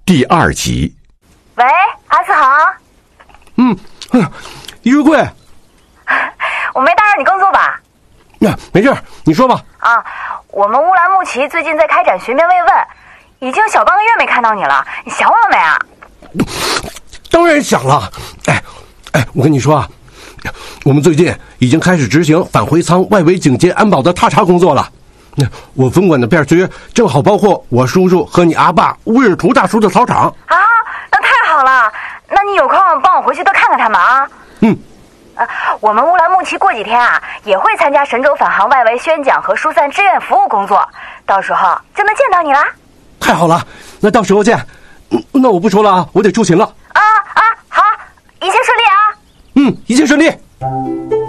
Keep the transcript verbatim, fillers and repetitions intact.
第二集。 喂，阿四好。 嗯，于贵， 我没打扰你工作吧？ 那、啊、没事，你说吧。 啊，我们乌兰牧骑最近在开展学面慰问，已经小半个月没看到你了，你想我了没啊？ 当然想了。哎，哎，我跟你说啊，我们最近已经开始执行返回舱外围警戒安保的踏查工作了。那我分管的片区正好包括我叔叔和你阿爸威尔图大叔的操场啊，那太好了。那你有空帮我回去多看看他们啊。 嗯。 呃，我们乌兰牧骑过几天啊，也会参加神舟返航外围宣讲和疏散志愿服务工作，到时候就能见到你啦。 太好了，那到时候见。那我不说了啊，我得出勤了。 啊啊，好，一切顺利啊。 嗯，一切顺利。